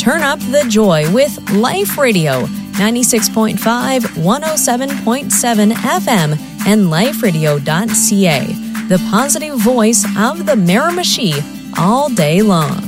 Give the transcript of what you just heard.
Turn up the joy with Life Radio, 96.5, 107.7 FM, and liferadio.ca, the positive voice of the Miramichi all day long.